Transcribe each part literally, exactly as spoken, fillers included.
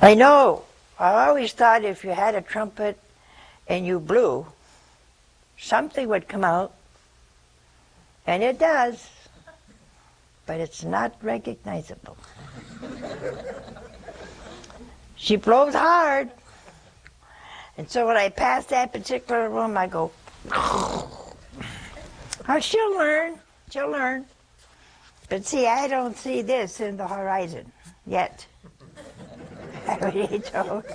I know. I always thought if you had a trumpet and you blew, something would come out. And it does. But it's not recognizable. She blows hard. And so when I pass that particular room, I go, oh, she'll learn. She'll learn. But see, I don't see this in the horizon yet. I already told.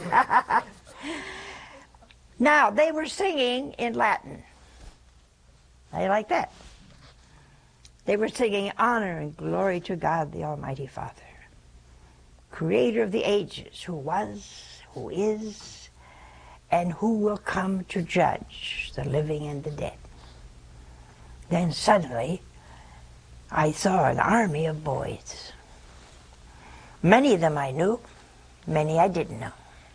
Now, they were singing in Latin. I like that. They were singing honor and glory to God, the Almighty Father, creator of the ages, who was, who is, and who will come to judge the living and the dead. Then suddenly, I saw an army of boys. Many of them I knew, many I didn't know.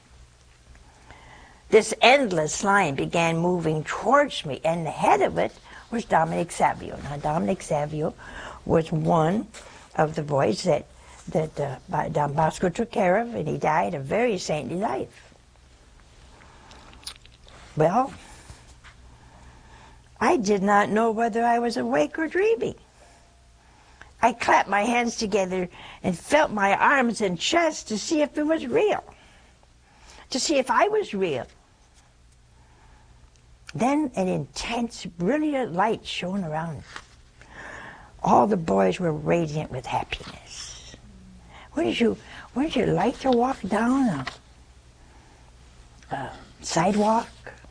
This endless line began moving towards me, and the head of it was Dominic Savio. Now, Dominic Savio was one of the boys that, that uh, Don Bosco took care of, and he died a very saintly life. Well, I did not know whether I was awake or dreaming. I clapped my hands together and felt my arms and chest to see if it was real, to see if I was real. Then an intense, brilliant light shone around. All the boys were radiant with happiness. Wouldn't you, wouldn't you like to walk down a, a sidewalk?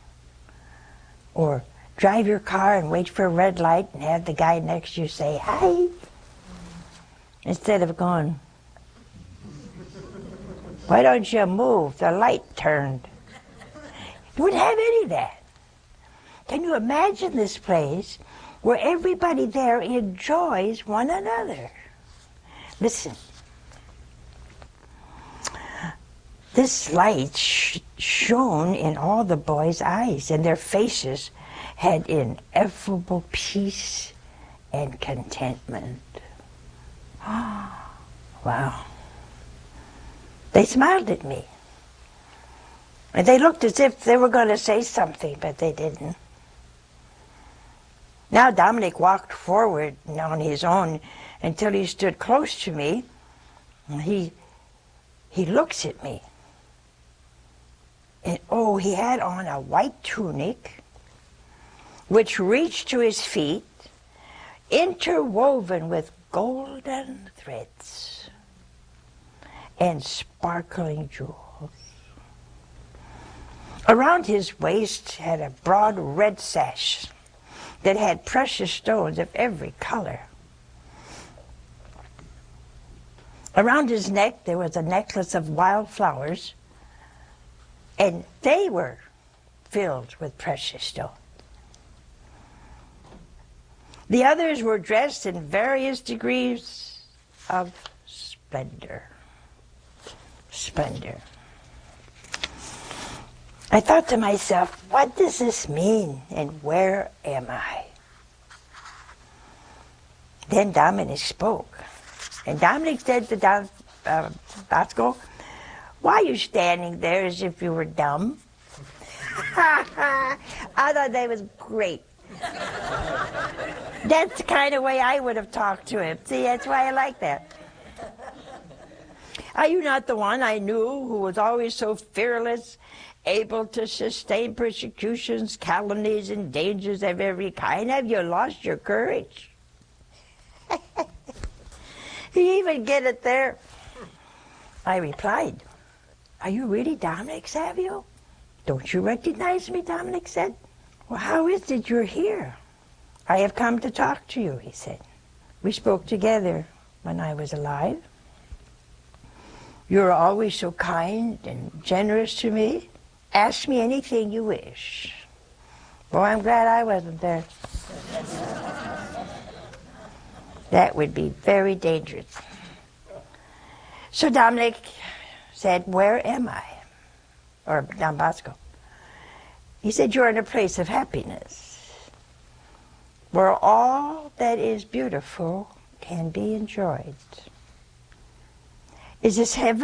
Or drive your car and wait for a red light and have the guy next to you say, hi? Instead of going, why don't you move? The light turned. You wouldn't have any of that. Can you imagine this place where everybody there enjoys one another? Listen. This light sh shone in all the boys' eyes, and their faces had ineffable peace and contentment. Wow. They smiled at me. And they looked as if they were going to say something, but they didn't. Now Dominic walked forward on his own until he stood close to me. And he, he looks at me. And oh, he had on a white tunic which reached to his feet, interwoven with golden threads and sparkling jewels. Around his waist had a broad red sash that had precious stones of every color. Around his neck there was a necklace of wild flowers, and they were filled with precious stones. The others were dressed in various degrees of splendor. Splendor. I thought to myself, what does this mean, and where am I? Then Dominic spoke. And Dominic said to Don uh, Bosco, why are you standing there as if you were dumb? I thought that was great. That's the kind of way I would have talked to him. See, that's why I like that. Are you not the one I knew who was always so fearless, able to sustain persecutions, calumnies, and dangers of every kind? Have you lost your courage? You even get it there. I replied, are you really Dominic Savio? Don't you recognize me? Dominic said. Well, how is it you're here? I have come to talk to you, he said. We spoke together when I was alive. You're always so kind and generous to me. Ask me anything you wish. Boy, I'm glad I wasn't there. That would be very dangerous. So Dominic said, where am I? Or Don Bosco. He said, you're in a place of happiness, where all that is beautiful can be enjoyed. Is this heaven?